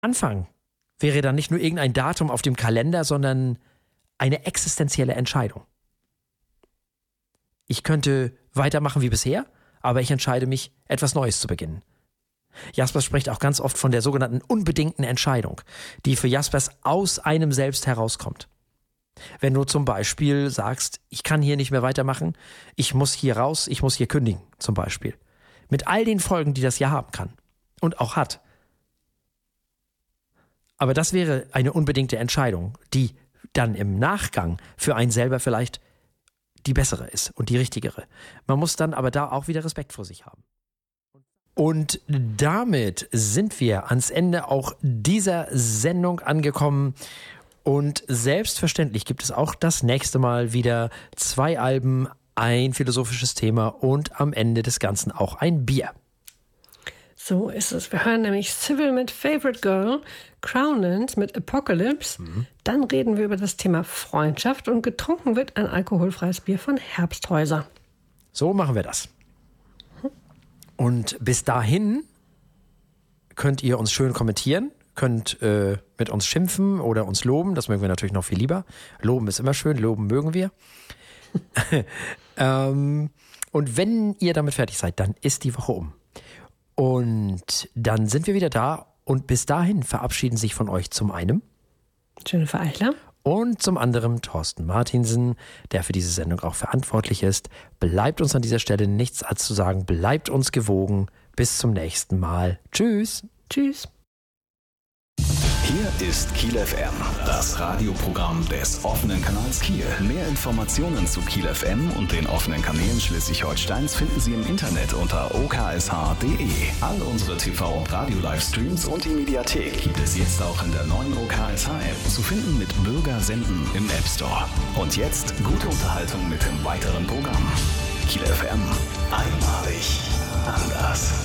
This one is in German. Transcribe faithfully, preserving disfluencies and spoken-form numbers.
Anfang wäre dann nicht nur irgendein Datum auf dem Kalender, sondern eine existenzielle Entscheidung. Ich könnte weitermachen wie bisher, aber ich entscheide mich, etwas Neues zu beginnen. Jaspers spricht auch ganz oft von der sogenannten unbedingten Entscheidung, die für Jaspers aus einem selbst herauskommt. Wenn du zum Beispiel sagst, ich kann hier nicht mehr weitermachen, ich muss hier raus, ich muss hier kündigen, zum Beispiel. Mit all den Folgen, die das ja haben kann und auch hat. Aber das wäre eine unbedingte Entscheidung, die dann im Nachgang für einen selber vielleicht die bessere ist und die richtigere. Man muss dann aber da auch wieder Respekt vor sich haben. Und damit sind wir ans Ende auch dieser Sendung angekommen. Und selbstverständlich gibt es auch das nächste Mal wieder zwei Alben, ein philosophisches Thema und am Ende des Ganzen auch ein Bier. So ist es. Wir hören nämlich Civil mit Favorite Girl, Crownlands mit Apocalypse. Mhm. Dann reden wir über das Thema Freundschaft und getrunken wird ein alkoholfreies Bier von Herbsthäuser. So machen wir das. Und bis dahin könnt ihr uns schön kommentieren, könnt äh, mit uns schimpfen oder uns loben. Das mögen wir natürlich noch viel lieber. Loben ist immer schön, loben mögen wir. ähm, und wenn ihr damit fertig seid, dann ist die Woche um. Und dann sind wir wieder da und bis dahin verabschieden sich von euch zum einen Jennifer Eichler und zum anderen Thorsten Martinsen, der für diese Sendung auch verantwortlich ist. Bleibt uns an dieser Stelle nichts als zu sagen, bleibt uns gewogen. Bis zum nächsten Mal. Tschüss. Tschüss. Hier ist Kiel F M, das Radioprogramm des offenen Kanals Kiel. Mehr Informationen zu Kiel F M und den offenen Kanälen Schleswig-Holsteins finden Sie im Internet unter o k s h punkt d e. All unsere T V- und Radio-Livestreams und die Mediathek gibt es jetzt auch in der neuen O K S H-App zu finden mit Bürger senden im App Store. Und jetzt gute Unterhaltung mit dem weiteren Programm. Kiel F M, einmalig anders.